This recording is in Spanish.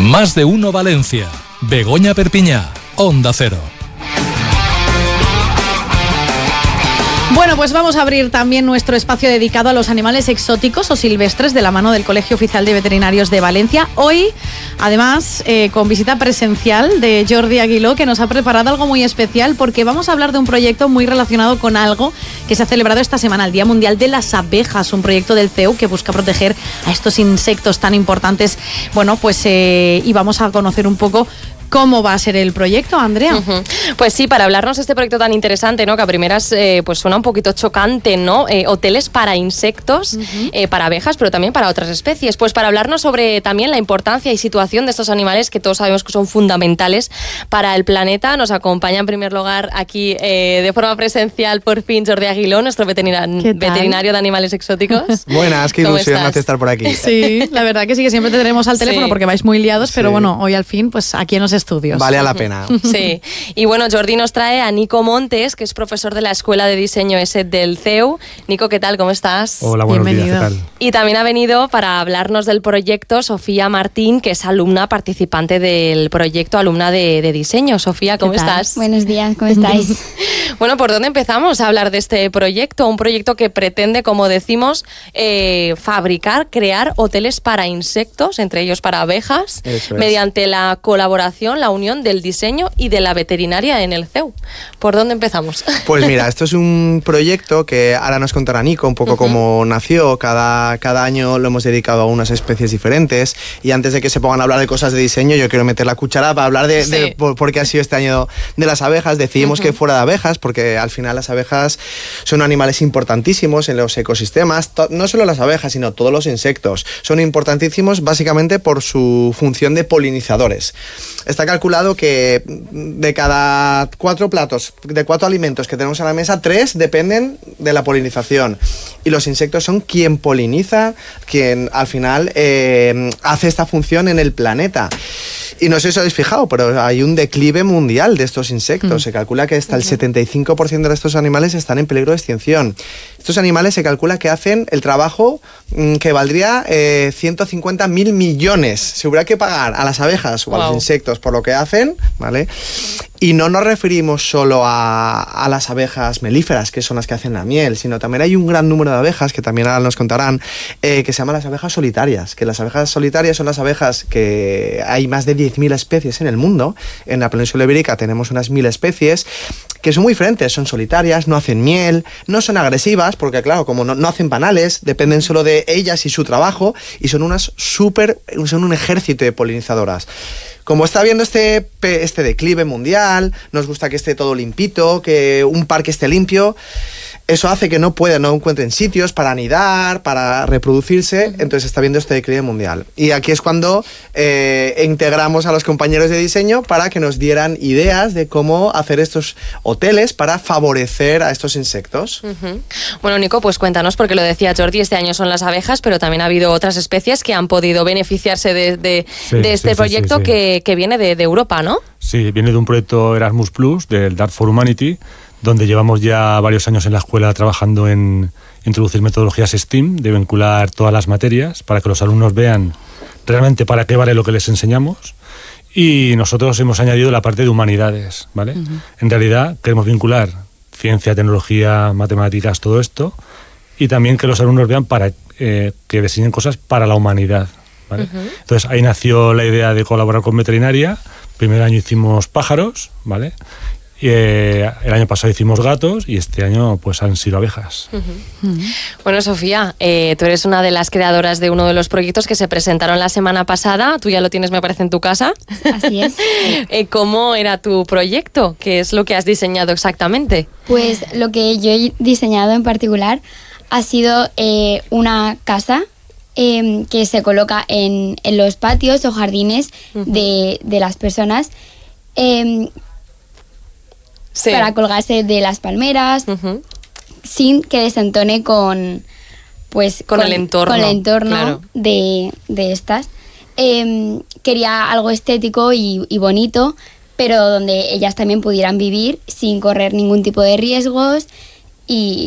Más de uno Valencia. Begoña Perpiñá, Onda Cero. Bueno, pues vamos a abrir también nuestro espacio dedicado a los animales exóticos o silvestres de la mano del Colegio Oficial de Veterinarios de Valencia. Hoy, además, con visita presencial de Jordi Aguiló, que nos ha preparado algo muy especial porque vamos a hablar de un proyecto muy relacionado con algo que se ha celebrado esta semana, el Día Mundial de las Abejas, un proyecto del CEU que busca proteger a estos insectos tan importantes. Bueno, pues y vamos a conocer un poco cómo va a ser el proyecto, Andrea. Pues sí, para hablarnos de este proyecto tan interesante, ¿no? Que a primeras pues suena un poquito chocante, ¿no? Hoteles para insectos, para abejas, pero también para otras especies. Pues para hablarnos sobre también la importancia y situación de estos animales que todos sabemos que son fundamentales para el planeta, nos acompaña en primer lugar aquí de forma presencial por fin Jordi Aguiló, nuestro veterinario de animales exóticos. Buenas, qué ilusión me hace estar por aquí. Sí, la verdad que sí, que siempre te tenemos al teléfono porque vais muy liados, pero bueno, hoy al fin, pues aquí en los estudios. Vale a la pena. Sí, y bueno, Jordi nos trae a Nico Montes, que es profesor de la Escuela de Diseño ESET del CEU. Nico, ¿qué tal? ¿Cómo estás? Hola, buenos días, ¿qué tal? Y también ha venido para hablarnos del proyecto Sofía Martín, que es alumna participante del proyecto, alumna de diseño. Sofía, ¿cómo estás? Buenos días, ¿cómo estáis? Bueno, ¿por dónde empezamos a hablar de este proyecto? Un proyecto que pretende, como decimos, fabricar, crear hoteles para insectos, entre ellos para abejas, mediante la colaboración, la unión del diseño y de la veterinaria en el CEU. ¿Por dónde empezamos? Pues mira, esto es un proyecto que ahora nos contará Nico un poco cómo nació. Cada año lo hemos dedicado a unas especies diferentes, y antes de que se pongan a hablar de cosas de diseño, yo quiero meter la cuchara para hablar de por qué ha sido este año de las abejas. Decidimos que fuera de abejas porque al final las abejas son animales importantísimos en los ecosistemas. No solo las abejas, sino todos los insectos son importantísimos básicamente por su función de polinizadores. Está calculado que de cada 4 platos, de 4 alimentos que tenemos a la mesa, 3 dependen de la polinización. Y los insectos son quien poliniza, quien al final hace esta función en el planeta. Y no sé si os habéis fijado, pero hay un declive mundial de estos insectos. Se calcula que hasta el 75% de estos animales están en peligro de extinción. Estos animales se calcula que hacen el trabajo que valdría 150.000 millones. Se hubiera que pagar a las abejas o a los insectos por lo que hacen, ¿vale? Y no nos referimos solo a las abejas melíferas, que son las que hacen la miel, sino también hay un gran número de abejas, que también ahora nos contarán, que se llaman las abejas solitarias. Que las abejas solitarias son las abejas que hay más de 10.000 especies en el mundo. En la península ibérica tenemos unas 1.000 especies que son muy diferentes. Son solitarias, no hacen miel, no son agresivas, porque claro, como no hacen panales, dependen solo de ellas y su trabajo, y son son un ejército de polinizadoras. Como está viendo este declive mundial, nos gusta que esté todo limpito, que un parque esté limpio. Eso hace que no encuentren sitios para anidar, para reproducirse, entonces está viendo este declive mundial. Y aquí es cuando integramos a los compañeros de diseño para que nos dieran ideas de cómo hacer estos hoteles para favorecer a estos insectos. Bueno, Nico, pues cuéntanos, porque lo decía Jordi, este año son las abejas, pero también ha habido otras especies que han podido beneficiarse de este proyecto. Que viene de Europa, ¿no? Sí, viene de un proyecto Erasmus Plus, del Dart for Humanity, donde llevamos ya varios años en la escuela trabajando en introducir metodologías STEAM, de vincular todas las materias para que los alumnos vean realmente para qué vale lo que les enseñamos. Y nosotros hemos añadido la parte de humanidades, ¿vale? En realidad queremos vincular ciencia, tecnología, matemáticas, todo esto, y también que los alumnos vean que diseñen cosas para la humanidad, ¿vale? Entonces ahí nació la idea de colaborar con veterinaria. Primer año hicimos pájaros, ¿vale? Y el año pasado hicimos gatos y este año pues han sido abejas. Bueno, Sofía, tú eres una de las creadoras de uno de los proyectos que se presentaron la semana pasada. Tú ya lo tienes, me parece, en tu casa. Así es. ¿Cómo era tu proyecto? ¿Qué es lo que has diseñado exactamente? Pues lo que yo he diseñado en particular ha sido una casa que se coloca en los patios o jardines de las personas para colgarse de las palmeras sin que desentone con el entorno, claro, de estas. Quería algo estético y bonito, pero donde ellas también pudieran vivir sin correr ningún tipo de riesgos y